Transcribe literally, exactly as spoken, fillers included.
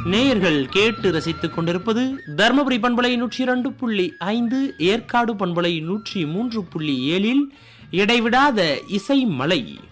நேயர்கள் கேட்டு ரசித்துக் கொண்டிருப்பது தர்மபுரி பண்பலை நூற்றி இரண்டு புள்ளி ஐந்து, ஏற்காடு பண்பலை நூற்றி மூன்று புள்ளி ஏழில் இடைவிடாத இசை மலை.